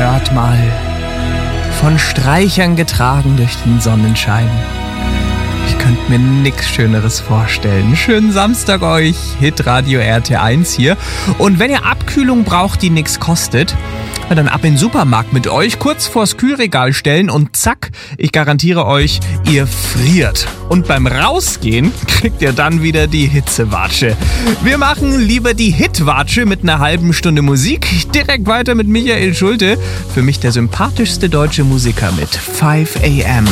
hört mal. Von Streichern getragen durch den Sonnenschein. Ich könnte mir nichts Schöneres vorstellen. Schönen Samstag euch, Hitradio RT1 hier. Und wenn ihr Abkühlung braucht, die nichts kostet, dann ab in den Supermarkt mit euch, kurz vors Kühlregal stellen und zack, ich garantiere euch, ihr friert. Und beim Rausgehen kriegt ihr dann wieder die Hitzewatsche. Wir machen lieber die Hitwatsche mit einer halben Stunde Musik. Direkt weiter mit Michael Schulte. Für mich der sympathischste deutsche Musiker mit 5 AM.